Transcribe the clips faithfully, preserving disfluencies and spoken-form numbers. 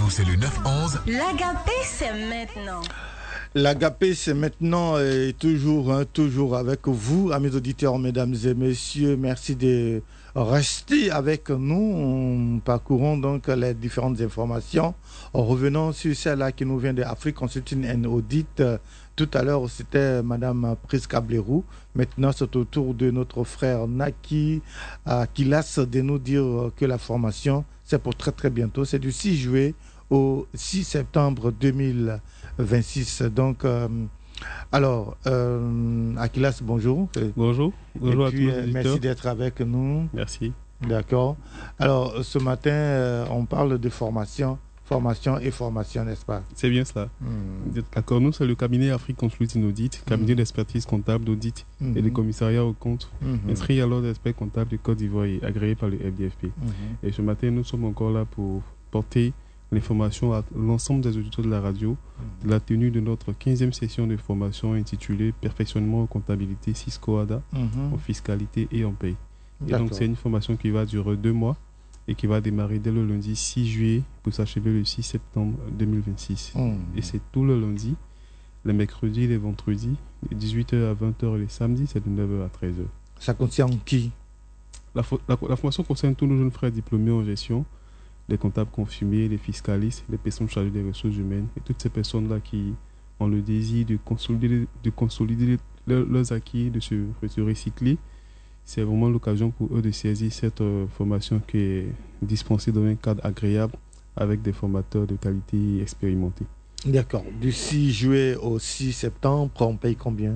vous, c'est le neuf onze. L'Agapé, c'est maintenant. L'Agapé, c'est maintenant et toujours, hein, toujours avec vous, amis auditeurs, mesdames et messieurs. Merci de rester avec nous. Parcourons donc les différentes informations. En revenant sur celle-là qui nous vient de Afrique Consulting and Audit. Tout à l'heure, c'était Madame Prisca Blerou. Maintenant, c'est au tour de notre frère Naki Akilas de nous dire que la formation, c'est pour très très bientôt. C'est du six juillet au six septembre deux mille vingt-six. Donc, euh, alors, euh, Akilas, bonjour. Bonjour. Bonjour Et puis, à tous les auditeurs. Merci d'être avec nous. Merci. D'accord. Alors, ce matin, euh, on parle de formation. Formation et formation, n'est-ce pas? C'est bien cela. Mmh. D'accord. Nous, c'est le cabinet Afrique Consulting Audit, cabinet mmh. d'expertise comptable d'audit mmh. et de commissariat aux comptes, mmh. inscrit à l'ordre des experts comptables du Côte d'Ivoire et agréé par le F D F P. Mmh. Et ce matin, nous sommes encore là pour porter l'information à l'ensemble des auditeurs de la radio mmh. de la tenue de notre quinzième session de formation intitulée Perfectionnement en comptabilité Cisco A D A, mmh. en fiscalité et en paye. Et donc, c'est une formation qui va durer deux mois et qui va démarrer dès le lundi six juillet pour s'achever le six septembre deux mille vingt-six. Mmh. Et c'est tout le lundi, les mercredis, les vendredis, de dix-huit heures à vingt heures et les samedis, c'est de neuf heures à treize heures. Ça concerne qui? la, la, la formation concerne tous nos jeunes frères diplômés en gestion, les comptables confirmés, les fiscalistes, les personnes chargées des ressources humaines et toutes ces personnes-là qui ont le désir de consolider, de consolider leurs, leurs acquis, de se, de se recycler. C'est vraiment l'occasion pour eux de saisir cette euh, formation qui est dispensée dans un cadre agréable avec des formateurs de qualité expérimentés. D'accord. Du six juillet au six septembre, on paye combien?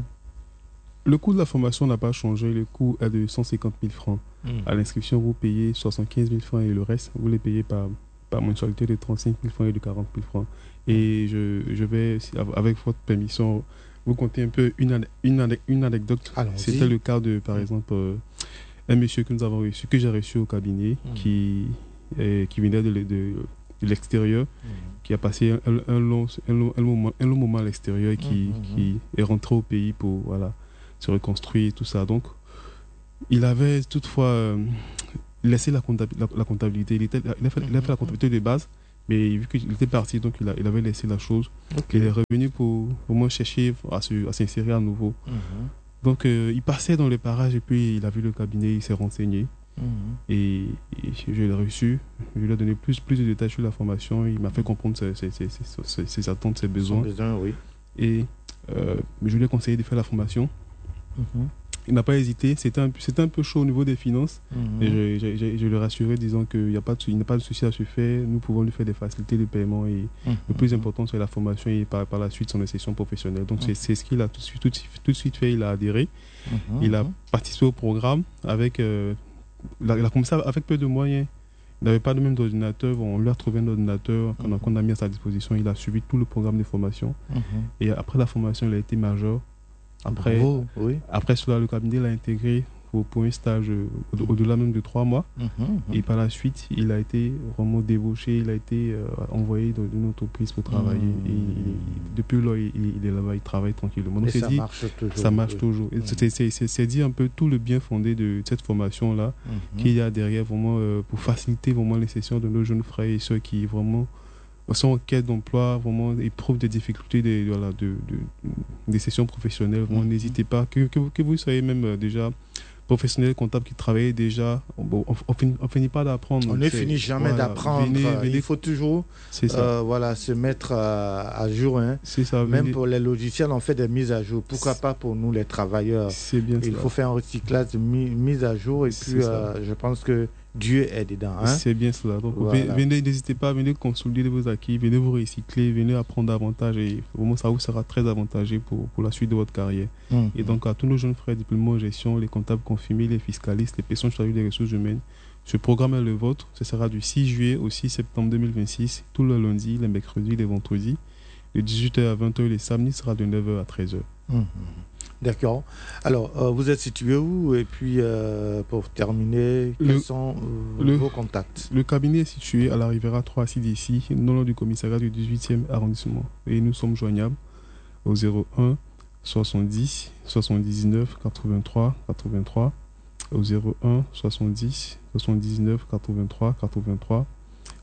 Le coût de la formation n'a pas changé. Le coût est de cent cinquante mille francs. Mmh. À l'inscription, vous payez soixante-quinze mille francs et le reste, vous les payez par, par mensualité de trente-cinq mille francs et de quarante mille francs. Et je, je vais, avec votre permission, vous comptez un peu une, ane- une, ane- une anecdote. Allons-y. C'était le cas de, par exemple, euh, un monsieur que nous avons reçu, que j'ai reçu au cabinet, mmh. qui, euh, qui venait de, de, de l'extérieur, mmh. qui a passé un, un, long, un, long, un, moment, un long moment à l'extérieur et qui, mmh. qui est rentré au pays pour voilà, se reconstruire et tout ça. Donc, il avait toutefois euh, laissé la, comptabil- la, la comptabilité. Il, était, il, a fait, mmh. il a fait la comptabilité de base. Mais vu qu'il était parti, donc il, a, il avait laissé la chose. Okay. Il est revenu pour au moins chercher à, se, à s'insérer à nouveau. Mm-hmm. Donc euh, il passait dans les parages et puis il a vu le cabinet, il s'est renseigné. Mm-hmm. Et, et je l'ai reçu. Je lui ai donné plus, plus de détails sur la formation. Il m'a fait comprendre ses, ses, ses, ses, ses attentes, ses besoins. besoin, oui. Et euh, je lui ai conseillé de faire la formation. Mm-hmm. Il n'a pas hésité, c'était un, c'était un peu chaud au niveau des finances. Mmh. Et je, je, je, je le rassurais disant qu'il n'y a pas de, n'a pas de souci à se faire, nous pouvons lui faire des facilités de paiement et mmh. le plus important c'est la formation et par, par la suite son insertion professionnelle. Donc mmh. c'est, c'est ce qu'il a tout de suite, tout, tout de suite fait, il a adhéré, mmh. il a participé au programme avec, euh, il, a, il a commencé avec peu de moyens. Il n'avait pas de même d'ordinateur, on lui a trouvé un ordinateur qu'on a, qu'on a mis à sa disposition, il a suivi tout le programme de formation mmh. et après la formation il a été major. Après, Bravo, oui. après cela, le cabinet l'a intégré pour, pour un stage euh, au, au-delà même de trois mois. Mmh, mmh. Et par la suite, il a été vraiment débauché, il a été euh, envoyé dans une entreprise pour travailler. Mmh. Et, et depuis là, il, il est là-bas, il travaille tranquillement. Donc, et ça dit, marche toujours. Ça marche oui. toujours. Mmh. C'est, c'est, c'est, c'est dit un peu tout le bien fondé de cette formation-là mmh. qu'il y a derrière vraiment euh, pour faciliter vraiment les sessions de nos jeunes frères et sœurs qui vraiment sont en quête d'emploi, vraiment éprouvent des difficultés des, voilà, de, de, des sessions professionnelles. Vraiment, mmh. n'hésitez pas, que, que, que vous soyez même euh, déjà professionnel comptable qui travaille déjà, bon, on, on, finit, on finit pas d'apprendre. On ne finit jamais voilà, d'apprendre. Venez, venez, il faut toujours euh, voilà, se mettre euh, à jour. Hein. C'est ça. Même venez. Pour les logiciels, on fait des mises à jour. Pourquoi c'est... pas pour nous les travailleurs? C'est bien il ça. faut faire un recyclage de mi- mise à jour et c'est puis euh, je pense que Dieu est dedans. Hein? C'est bien cela. Donc, voilà. venez, n'hésitez pas, venez consolider vos acquis, venez vous recycler, venez apprendre davantage et vraiment ça vous sera très avantageux pour, pour la suite de votre carrière. Mmh. Et donc à tous nos jeunes frères diplômés en gestion, les comptables confirmés, les fiscalistes, les personnes chargées des ressources humaines, ce programme est le vôtre. Ce sera du six juillet au six septembre deux mille vingt-six, tout le lundi, les mercredis, les vendredis. De dix-huit heures à vingt heures, les samedis sera de neuf heures à treize heures. Mmh. D'accord. Alors, euh, vous êtes situé où? Et puis, euh, pour terminer, quels le, sont euh, le, vos contacts? Le cabinet est situé à la Riviera trois à six d'ici, non loin du commissariat du dix-huitième arrondissement. Et nous sommes joignables au zéro un soixante-dix soixante-dix-neuf quatre-vingt-trois quatre-vingt-trois, au zéro un soixante-dix soixante-dix-neuf quatre-vingt-trois quatre-vingt-trois,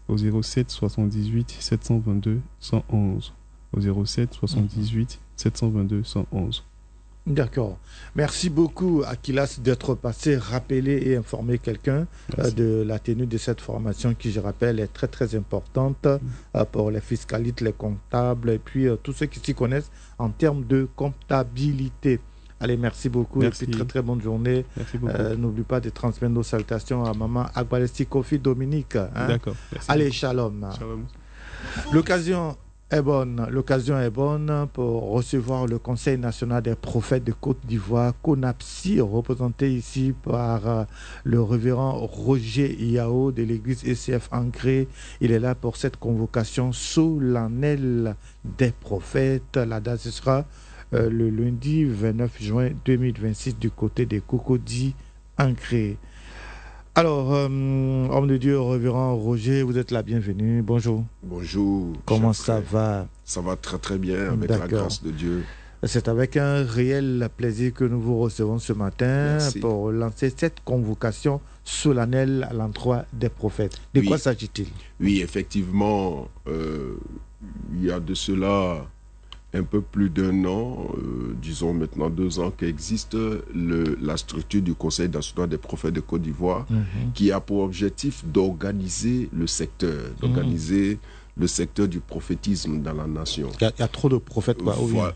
au zéro sept soixante-dix-huit sept cent vingt-deux cent onze. Au zéro sept soixante-dix-huit sept cent vingt-deux cent onze. D'accord. Merci beaucoup, Akilas, d'être passé, rappeler et informer quelqu'un euh, de la tenue de cette formation qui, je rappelle, est très, très importante mmh. euh, pour les fiscalistes, les comptables et puis euh, tous ceux qui s'y connaissent en termes de comptabilité. Allez, merci beaucoup merci. Et puis très, très bonne journée. Euh, N'oublie pas de transmettre nos salutations à maman Agbalesti Kofi Dominique. Hein? D'accord. Allez, beaucoup. shalom. Shalom. L'occasion est bonne. L'occasion est bonne pour recevoir le Conseil national des prophètes de Côte d'Ivoire, CONAPSI, représenté ici par euh, le révérend Roger Yao de l'église E C F Ancré. Il est là pour cette convocation solennelle des prophètes. La date ce sera euh, le lundi vingt-neuf juin deux mille vingt-six du côté des Cocody Ancré. Alors, euh, homme de Dieu, révérend Roger, vous êtes la bienvenue. Bonjour. Bonjour. Comment ça va? Ça va très très bien avec la grâce de Dieu. C'est avec un réel plaisir que nous vous recevons ce matin Merci. Pour lancer cette convocation solennelle à l'endroit des prophètes. De oui. quoi s'agit-il? Oui, effectivement, euh, il y a de cela un peu plus d'un an, euh, disons maintenant deux ans, qu'existe le, la structure du Conseil national des prophètes de Côte d'Ivoire, mm-hmm. qui a pour objectif d'organiser le secteur, d'organiser mm-hmm. le secteur du prophétisme dans la nation. Il y a, il y a trop de prophètes, quoi. Voilà.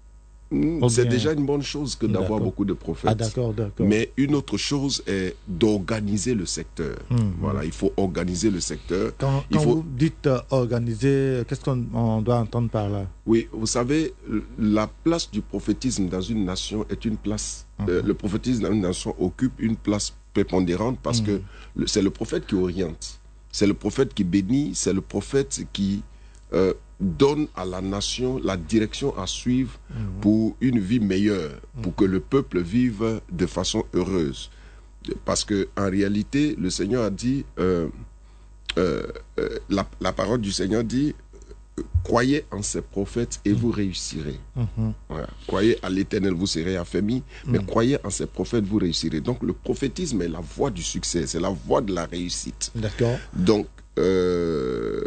C'est déjà une bonne chose que d'avoir beaucoup de prophètes. Ah, d'accord, d'accord. Mais une autre chose est d'organiser le secteur. Mmh. Voilà, il faut organiser le secteur. Quand, il quand faut... vous dites euh, organiser, qu'est-ce qu'on doit entendre par là? Oui, vous savez, la place du prophétisme dans une nation est une place... Mmh. Euh, le prophétisme dans une nation occupe une place prépondérante parce mmh. que c'est le prophète qui oriente. C'est le prophète qui bénit, c'est le prophète qui... Euh, donne à la nation la direction à suivre mmh. pour une vie meilleure, mmh. pour que le peuple vive de façon heureuse. Parce que en réalité, le Seigneur a dit, euh, euh, euh, la, la parole du Seigneur dit, euh, croyez en ces prophètes et mmh. vous réussirez. Mmh. Voilà. Croyez à l'Éternel, vous serez affermis, mmh. mais croyez en ces prophètes, vous réussirez. Donc le prophétisme est la voie du succès, c'est la voie de la réussite. D'accord. Donc, Euh,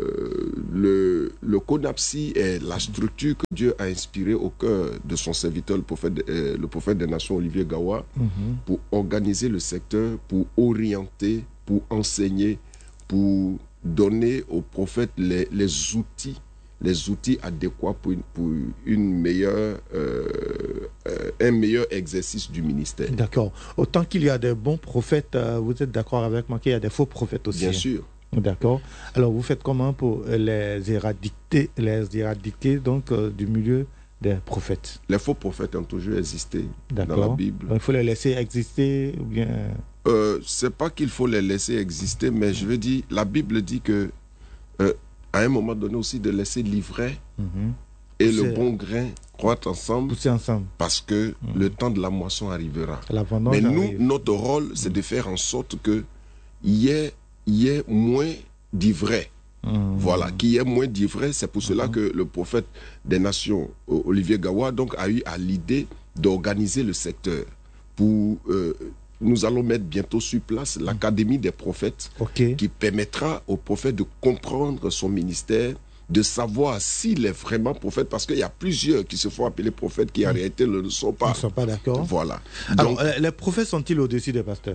le, le CONAPSI est la structure que Dieu a inspirée au cœur de son serviteur, le prophète, euh, le prophète des nations, Olivier Gawa, mm-hmm. pour organiser le secteur, pour orienter, pour enseigner, pour donner aux prophètes les, les outils, les outils adéquats pour une, pour une meilleure, euh, euh, un meilleur exercice du ministère. D'accord. Autant qu'il y a des bons prophètes, euh, vous êtes d'accord avec moi qu'il y a des faux prophètes aussi? Bien sûr. D'accord. Alors, vous faites comment pour les éradiquer, les éradiquer donc, euh, du milieu des prophètes? Les faux prophètes ont toujours existé dans la Bible. Il faut les laisser exister ou bien... Euh, c'est pas qu'il faut les laisser exister, mais je veux dire, la Bible dit que euh, à un moment donné aussi de laisser l'ivraie mm-hmm. et Pousser, le bon grain croître ensemble, ensemble. parce que mm-hmm. le temps de la moisson arrivera. La mais nous, arrive. notre rôle, c'est mm-hmm. de faire en sorte que il y ait il y ait moins d'ivraie. Mmh. Voilà, qu'il y ait moins d'ivraie. C'est pour mmh. cela que le prophète des nations, Olivier Gawa, donc, a eu à l'idée d'organiser le secteur. Pour, euh, nous allons mettre bientôt sur place l'Académie des prophètes, okay. qui permettra aux prophètes de comprendre son ministère, de savoir s'il est vraiment prophète, parce qu'il y a plusieurs qui se font appeler prophètes qui en mmh. réalité ne le sont pas. Ils ne sont pas d'accord. Voilà. Alors, donc, les prophètes sont-ils au-dessus des pasteurs?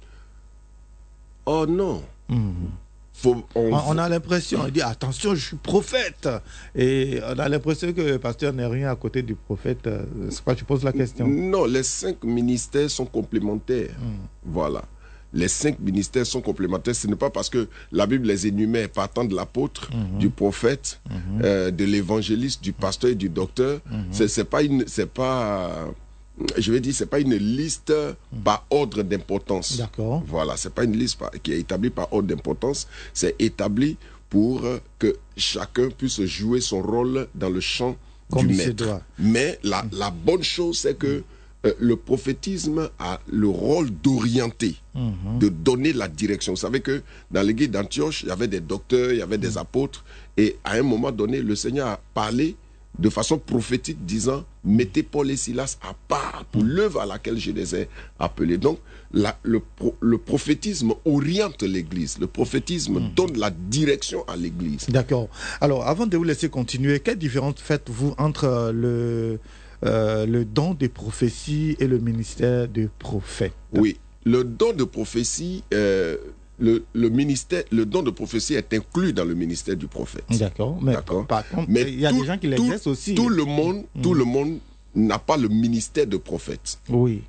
Oh non. Mmh. Faut, on, on, on a l'impression, on dit attention, je suis prophète. Et on a l'impression que le pasteur n'est rien à côté du prophète. C'est quoi, tu poses la question? Non, les cinq ministères sont complémentaires. Mmh. Voilà. Les cinq ministères sont complémentaires. Ce n'est pas parce que la Bible les énumère partant de l'apôtre, mmh. du prophète, mmh. euh, de l'évangéliste, du pasteur et du docteur. Mmh. C'est, c'est pas une, c'est pas. Je vais dire, c'est pas une liste par ordre d'importance. D'accord. Voilà, c'est pas une liste par, qui est établie par ordre d'importance. C'est établi pour que chacun puisse jouer son rôle dans le champ Comme du maître. Mais la, mmh. la bonne chose, c'est que euh, le prophétisme a le rôle d'orienter, mmh. de donner la direction. Vous savez que dans l'église d'Antioche, il y avait des docteurs, il y avait des mmh. apôtres, et à un moment donné, le Seigneur a parlé de façon prophétique, disant « Mettez Paul et Silas à part pour l'œuvre à laquelle je les ai appelés ». Donc, la, le, pro, le prophétisme oriente l'Église. Le prophétisme mmh. donne la direction à l'Église. D'accord. Alors, avant de vous laisser continuer, quelle différence faites-vous entre le, euh, le don de prophétie et le ministère de prophète? Oui, le don de prophétie... Euh, Le, le, ministère, le don de prophétie est inclus dans le ministère du prophète. D'accord. Mais par, par contre, mais il y a tout, des gens qui l'exercent aussi. Tout le monde, mmh. tout le monde n'a pas le ministère de prophète. Oui.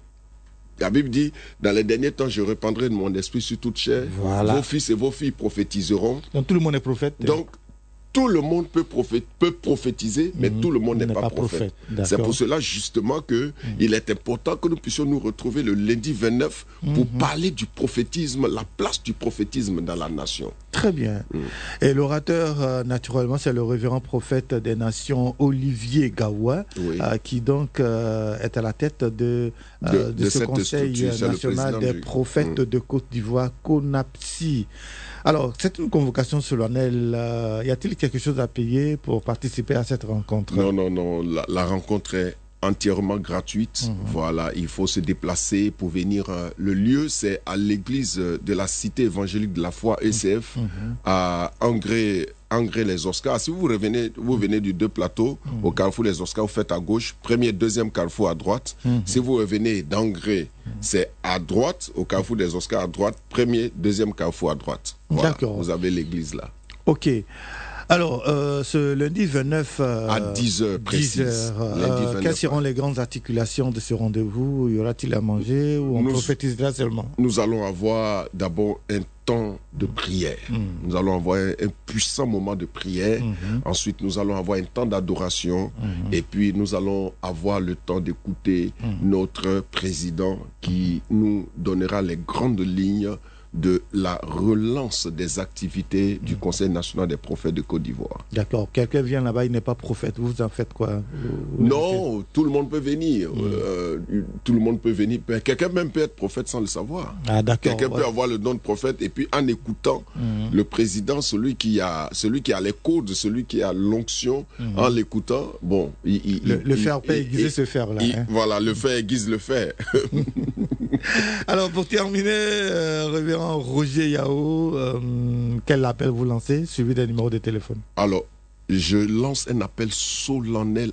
La Bible dit, dans les derniers temps, je répandrai de mon esprit sur toute chair. Voilà. Vos fils et vos filles prophétiseront. Donc tout le monde est prophète. Donc, tout le monde peut, prophète, peut prophétiser, mais mmh. tout le monde n'est pas, pas prophète. prophète. C'est pour cela justement qu'il mmh. est important que nous puissions nous retrouver le lundi vingt-neuf pour mmh. parler du prophétisme, la place du prophétisme dans la nation. Très bien. Mmh. Et l'orateur, euh, naturellement, c'est le révérend prophète des nations, Olivier Gawa, oui. euh, qui donc euh, est à la tête de, euh, de, de, de ce Conseil national des du... prophètes mmh. de Côte d'Ivoire, CONAPSI. Alors, c'est une convocation solennelle. Euh, y a-t-il quelque chose à payer pour participer à cette rencontre? Non, non, non. La, la rencontre est entièrement gratuite. Mmh. Voilà, il faut se déplacer pour venir. Euh, le lieu, c'est à l'église de la Cité évangélique de la foi, E C F, mmh. à Angré. Angré les Oscars. Si vous revenez, vous venez du deux plateaux, mmh. au carrefour les Oscars, vous faites à gauche, premier, deuxième carrefour à droite. Mmh. Si vous revenez d'Angré, mmh. c'est à droite, au carrefour des Oscars à droite, premier, deuxième carrefour à droite. Voilà. D'accord. Vous avez l'église là. Ok. Alors, euh, ce lundi vingt-neuf... Euh, à dix heures précise. dix heures, euh, quelles seront les grandes articulations de ce rendez-vous? Y aura-t-il à manger ou on nous, prophétisera seulement? Nous allons avoir d'abord un temps de prière. Mmh. Nous allons avoir un, un puissant moment de prière. Mmh. Ensuite, nous allons avoir un temps d'adoration. Mmh. Et puis, nous allons avoir le temps d'écouter mmh. notre président qui nous donnera les grandes lignes de la relance des activités mmh. du Conseil national des prophètes de Côte d'Ivoire. D'accord. Quelqu'un vient là-bas, il n'est pas prophète. Vous en faites quoi? Vous Non, vous tout le monde peut venir. Mmh. Euh, tout le monde peut venir. Quelqu'un même peut être prophète sans le savoir. Ah, d'accord. Quelqu'un ouais. peut avoir le don de prophète et puis en écoutant mmh. le président, celui qui a, celui qui a les codes, celui qui a l'onction, mmh. en l'écoutant, bon, il, il, le, il, le faire peut il, aiguiser il, ce fer là. Il, hein. Voilà, le fer aiguise le fer. Alors pour terminer, euh, révérend Roger Yao, euh, quel appel vous lancez, suivi d'un numéro de téléphone? Alors, je lance un appel solennel